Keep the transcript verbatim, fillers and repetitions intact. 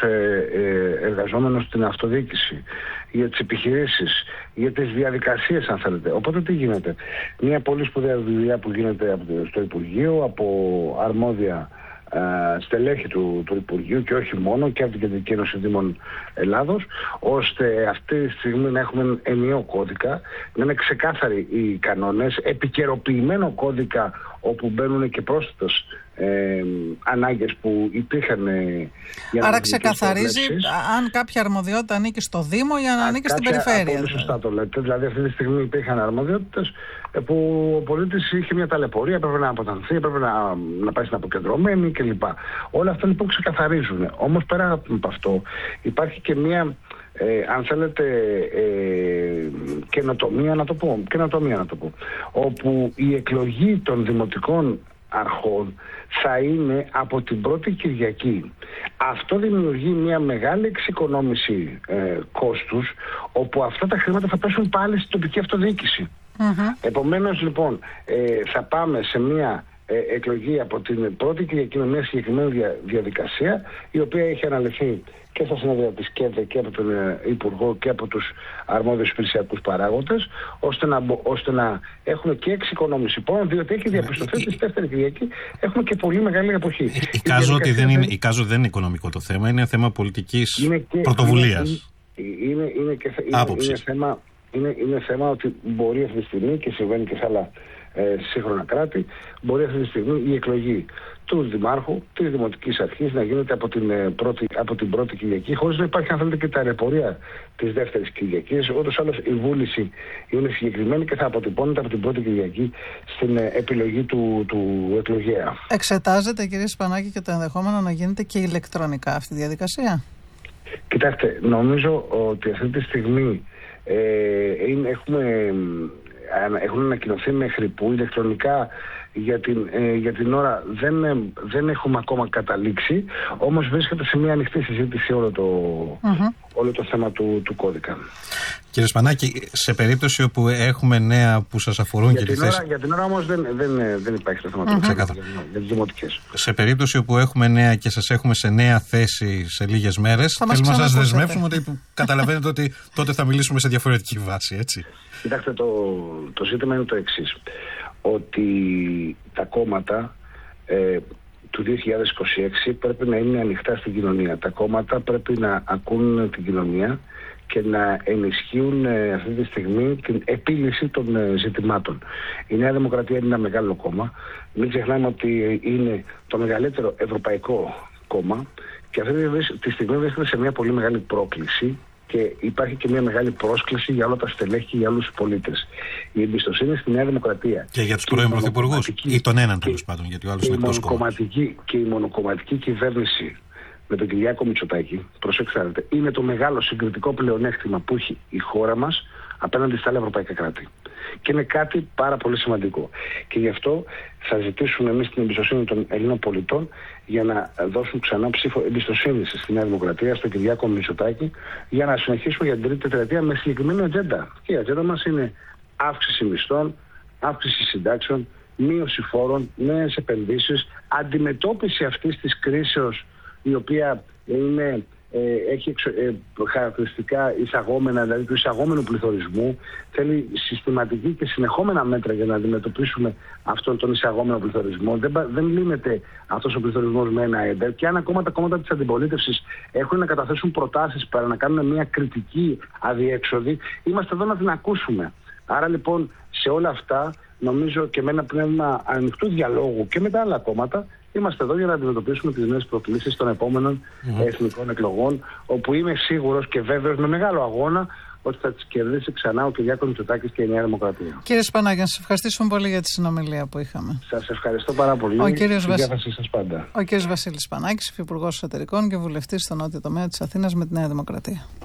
εργαζόμενος στην αυτοδιοίκηση, για τις επιχειρήσεις, για τις διαδικασίες αν θέλετε. Οπότε τι γίνεται? Μια πολύ σπουδαία δουλειά που γίνεται στο Υπουργείο από αρμόδια στελέχη του, του Υπουργείου και όχι μόνο, και από την Κεντρική Ένωση Δήμων Ελλάδος, ώστε αυτή τη στιγμή να έχουμε ενιαίο κώδικα, να είναι ξεκάθαροι οι κανόνες, επικαιροποιημένο κώδικα όπου μπαίνουν και πρόσθετες ε, ανάγκες που υπήρχαν. Ε, για Άρα ξεκαθαρίζει αν κάποια αρμοδιότητα ανήκει στο Δήμο ή αν Α, ανήκει στην περιφέρεια. Πολύ σωστά το λέτε. Δηλαδή αυτή τη στιγμή υπήρχαν αρμοδιότητες που ο πολίτης είχε μια ταλαιπωρία, έπρεπε να αποτανθεί, έπρεπε να, να πάει στην αποκεντρωμένη κλπ. Όλα αυτά λοιπόν ξεκαθαρίζουν. Όμως πέρα από αυτό υπάρχει και μια, ε, αν θέλετε, ε, καινοτομία να το πω, καινοτομία να το πω, όπου η εκλογή των δημοτικών αρχών θα είναι από την πρώτη Κυριακή. Αυτό δημιουργεί μια μεγάλη εξοικονόμηση ε, κόστους, όπου αυτά τα χρήματα θα πέσουν πάλι στην τοπική αυτοδιοίκηση. Mm-hmm. Επομένως λοιπόν ε, θα πάμε σε μια ε, εκλογή από την πρώτη Κυριακή με μια συγκεκριμένη δια, διαδικασία, η οποία έχει αναλυθεί και στα συνέδρια της ΚΕΔΕ και από τον ε, Υπουργό και από τους αρμόδιους υπηρεσιακούς παράγοντες, ώστε να, ώστε να έχουμε και εξοικονόμηση πόρων, διότι έχει διαπιστωθεί ότι στη δεύτερη Κυριακή έχουμε και πολύ μεγάλη αποχή. Εικάζω ότι δεν είναι, εικάζω δεν είναι οικονομικό το θέμα, είναι θέμα πολιτικής πρωτοβουλίας. Είναι, είναι, είναι, και, είναι, είναι, θέμα, είναι, είναι θέμα ότι μπορεί αυτή τη στιγμή, και συμβαίνει και σε άλλα ε, σύγχρονα κράτη, μπορεί αυτή τη στιγμή η εκλογή του Δημάρχου, της Δημοτικής Αρχής να γίνεται από την, ε, πρώτη, από την πρώτη Κυριακή, χωρίς να υπάρχει αν θέλετε και τα ρεπορία της δεύτερης Κυριακής. Ούτως άλλως η βούληση είναι συγκεκριμένη και θα αποτυπώνεται από την πρώτη Κυριακή στην ε, επιλογή του, του εκλογέα. Εξετάζεται, κύριε Σπανάκη, και το ενδεχόμενο να γίνεται και ηλεκτρονικά αυτή η διαδικασία? Κοιτάξτε, νομίζω ότι αυτή τη στιγμή ε, είναι, έχουμε, έχουν ανακοινωθεί μέχρι που ηλεκτρονικά για την, ε, για την ώρα δεν, ε, δεν έχουμε ακόμα καταλήξει, όμως βρίσκεται σε μια ανοιχτή συζήτηση όλο το, uh-huh. όλο το θέμα του, του κώδικα. Κύριε Σπανάκη, σε περίπτωση όπου έχουμε νέα που σας αφορούν για και τη ώρα, θέση... Για την ώρα όμως δεν, δεν, δεν υπάρχει το θέμα uh-huh. του κώδικα για τις δημοτικές. Σε περίπτωση όπου έχουμε νέα και σας έχουμε σε νέα θέση σε λίγες μέρες, θέλουμε να σας δεσμεύσουμε ότι καταλαβαίνετε ότι τότε θα μιλήσουμε σε διαφορετική βάση, έτσι. Κοιτάξτε, το, το ζήτημα είναι το εξής. Ότι τα κόμματα ε, του δύο χιλιάδες είκοσι έξι πρέπει να είναι ανοιχτά στην κοινωνία. Τα κόμματα πρέπει να ακούν την κοινωνία και να ενισχύουν ε, αυτή τη στιγμή την επίλυση των ε, ζητημάτων. Η Νέα Δημοκρατία είναι ένα μεγάλο κόμμα. Μην ξεχνάμε ότι είναι το μεγαλύτερο ευρωπαϊκό κόμμα και αυτή τη στιγμή βρίσκεται σε μια πολύ μεγάλη πρόκληση. Και υπάρχει και μια μεγάλη πρόσκληση για όλα τα στελέχη και για όλους τους πολίτες. Η εμπιστοσύνη στη Νέα Δημοκρατία. Και για τους πρώην πρωθυπουργούς, ή τον έναν τέλος πάντων, γιατί ο άλλος είναι εκτός κόμματος. Και η μονοκομματική κυβέρνηση με τον Κυριάκο Μητσοτάκη, προσέξτε, είναι το μεγάλο συγκριτικό πλεονέκτημα που έχει η χώρα μας απέναντι στα άλλα ευρωπαϊκά κράτη. Και είναι κάτι πάρα πολύ σημαντικό. Και γι' αυτό θα ζητήσουμε εμείς την εμπιστοσύνη των Ελλήνων πολιτών για να δώσουν ξανά ψήφο εμπιστοσύνη στη Νέα Δημοκρατία, στον Κυριάκο Μητσοτάκη, για να συνεχίσουμε για την τρίτη τετραετία με συγκεκριμένη ατζέντα. Και η ατζέντα μας είναι αύξηση μισθών, αύξηση συντάξεων, μείωση φόρων, νέες επενδύσεις, αντιμετώπιση αυτής της κρίσεως, η οποία είναι... Ε, έχει εξο, ε, χαρακτηριστικά εισαγόμενα, δηλαδή του εισαγόμενου πληθωρισμού. Θέλει συστηματική και συνεχόμενα μέτρα για να αντιμετωπίσουμε αυτόν τον εισαγόμενο πληθωρισμό. Δεν, δεν λύνεται αυτός ο πληθωρισμός με ένα έντερ. Και αν ακόμα τα κόμματα της αντιπολίτευσης έχουν να καταθέσουν προτάσεις para να κάνουν μια κριτική αδιέξοδη, είμαστε εδώ να την ακούσουμε. Άρα λοιπόν σε όλα αυτά, νομίζω και με ένα πνεύμα ανοιχτού διαλόγου και με τα άλλα κόμματα, είμαστε εδώ για να αντιμετωπίσουμε τις νέες προκλήσεις των επόμενων mm-hmm. εθνικών εκλογών, όπου είμαι σίγουρος και βέβαιος με μεγάλο αγώνα ότι θα τις κερδίσει ξανά ο Κυριάκος Μητσοτάκης και η Νέα Δημοκρατία. Κύριε Σπανάκη, να σας ευχαριστήσουμε πολύ για τη συνομιλία που είχαμε. Σας ευχαριστώ πάρα πολύ. Ο κύριος Βασ... σας πάντα. Ο κύριος Βασίλης Σπανάκης, Υφυπουργός Εσωτερικών και Βουλευτής στο νότιο τομέα της Αθήνας με τη Νέα Δημοκρατία.